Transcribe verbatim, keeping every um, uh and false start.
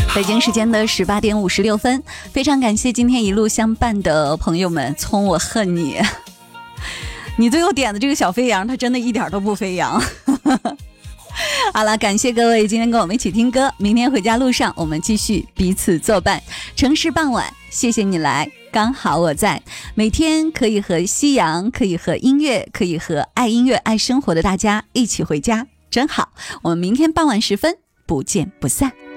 北京时间的十八点五十六分，非常感谢今天一路相伴的朋友们。葱，我恨你，你最后点的这个小飞扬，它真的一点都不飞扬。好了，感谢各位今天跟我们一起听歌，明天回家路上我们继续彼此作伴。城市傍晚，谢谢你来，刚好我在。每天可以和夕阳，可以和音乐，可以和爱音乐爱生活的大家一起回家，真好。我们明天傍晚时分不见不散。